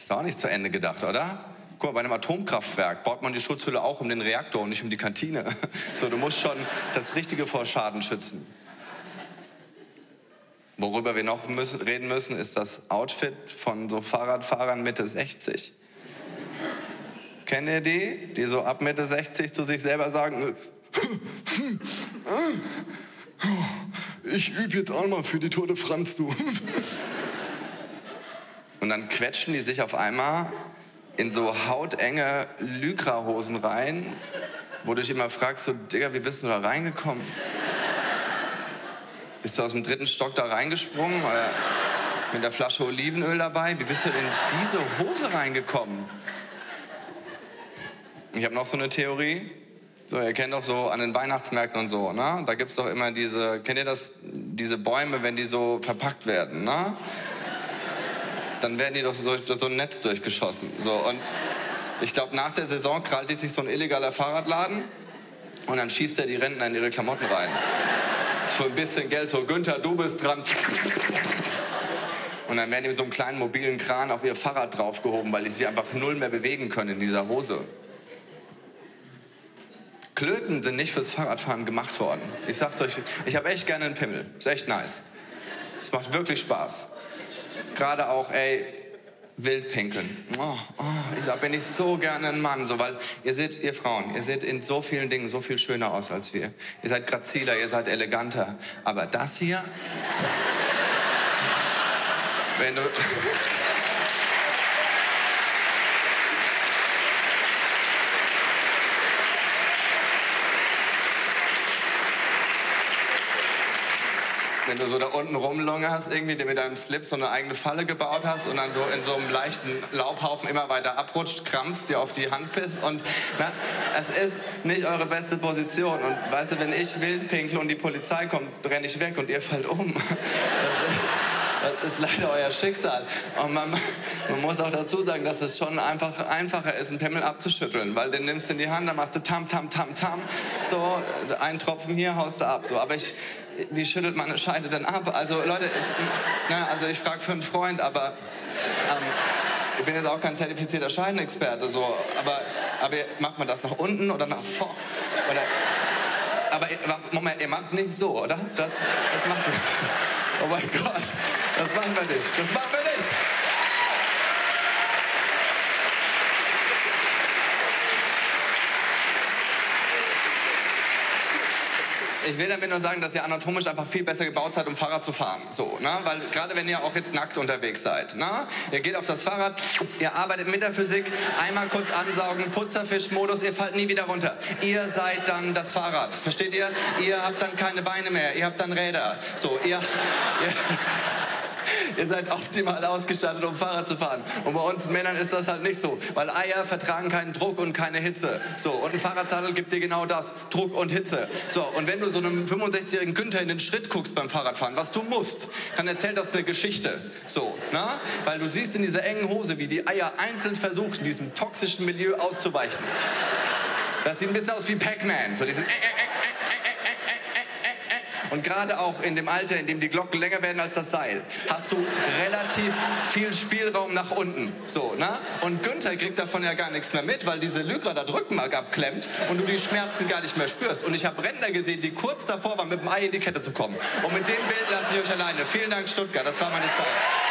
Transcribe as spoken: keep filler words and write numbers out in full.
Ist doch auch nicht zu Ende gedacht, oder? Guck mal, bei einem Atomkraftwerk baut man die Schutzhülle auch um den Reaktor und nicht um die Kantine. So, du musst schon das Richtige vor Schaden schützen. Worüber wir noch müssen, reden müssen, ist das Outfit von so Fahrradfahrern Mitte sechzig. Kennt ihr die, die so ab Mitte sechzig zu sich selber sagen, ich übe jetzt auch mal für die Tour de France, du. Und dann quetschen die sich auf einmal in so hautenge Lycra-Hosen rein, wo du dich immer fragst, so, Digga, wie bist du da reingekommen? Bist du aus dem dritten Stock da reingesprungen oder mit der Flasche Olivenöl dabei? Wie bist du in diese Hose reingekommen? Ich habe noch so eine Theorie. So, ihr kennt doch so an den Weihnachtsmärkten und so, ne? Da gibt's doch immer diese, kennt ihr das, diese Bäume, wenn die so verpackt werden, ne? Dann werden die doch so, so ein Netz durchgeschossen. So, und ich glaube, nach der Saison krallt sich so ein illegaler Fahrradladen und dann schießt er die Rentner in ihre Klamotten rein. Für ein bisschen Geld, so, Günther, du bist dran. Und dann werden die mit so einem kleinen mobilen Kran auf ihr Fahrrad draufgehoben, weil die sich einfach null mehr bewegen können in dieser Hose. Klöten sind nicht fürs Fahrradfahren gemacht worden. Ich sag's euch, ich habe echt gerne einen Pimmel. Ist echt nice. Es macht wirklich Spaß. Gerade auch, ey, Wildpinkeln. Oh, oh, ich, da bin ich so gerne ein Mann, so, weil ihr seht, ihr Frauen, ihr seht in so vielen Dingen so viel schöner aus als wir. Ihr seid graziler, ihr seid eleganter. Aber das hier, wenn du... Wenn du so da unten rumlungerst, irgendwie mit deinem Slip so eine eigene Falle gebaut hast und dann so in so einem leichten Laubhaufen immer weiter abrutscht, krampfst, dir auf die Hand pisst und na, es ist nicht eure beste Position. Und weißt du, wenn ich wild pinkle und die Polizei kommt, renne ich weg und ihr fallt um. Das ist, das ist leider euer Schicksal. Und man, man muss auch dazu sagen, dass es schon einfach einfacher ist, einen Pimmel abzuschütteln, weil den nimmst du in die Hand, dann machst du tam, tam, tam, tam, so, einen Tropfen hier, haust du ab, so. Aber ich... Wie schüttelt man eine Scheide denn ab? Also Leute, jetzt, na, also ich frage für einen Freund, aber ähm, ich bin jetzt auch kein zertifizierter Scheidenexperte, so, aber, aber macht man das nach unten oder nach vorn? Oder, aber Moment, ihr macht nicht so, oder? Das, das macht ihr nicht. Oh mein Gott, das machen wir nicht, das machen wir nicht! Ich will damit nur sagen, dass ihr anatomisch einfach viel besser gebaut seid, um Fahrrad zu fahren. So, ne? Weil gerade wenn ihr auch jetzt nackt unterwegs seid, ne? Ihr geht auf das Fahrrad, ihr arbeitet mit der Physik, einmal kurz ansaugen, Putzerfisch-Modus, ihr fallt nie wieder runter. Ihr seid dann das Fahrrad, versteht ihr? Ihr habt dann keine Beine mehr, ihr habt dann Räder. So, ihr... ihr Ihr seid optimal ausgestattet, um Fahrrad zu fahren. Und bei uns Männern ist das halt nicht so. Weil Eier vertragen keinen Druck und keine Hitze. So, und ein Fahrradsattel gibt dir genau das. Druck und Hitze. So, und wenn du so einem fünfundsechzigjährigen Günther in den Schritt guckst beim Fahrradfahren, was du musst, dann erzählt das eine Geschichte. So, na? Weil du siehst in dieser engen Hose, wie die Eier einzeln versuchen, diesem toxischen Milieu auszuweichen. Das sieht ein bisschen aus wie Pac-Man. So dieses... Äh, äh, äh, Und gerade auch in dem Alter, in dem die Glocken länger werden als das Seil, hast du relativ viel Spielraum nach unten. So, ne? Und Günther kriegt davon ja gar nichts mehr mit, weil diese Lycra da Rückenmark abklemmt und du die Schmerzen gar nicht mehr spürst. Und ich habe Rentner gesehen, die kurz davor waren, mit dem Ei in die Kette zu kommen. Und mit dem Bild lasse ich euch alleine. Vielen Dank, Stuttgart. Das war meine Zeit.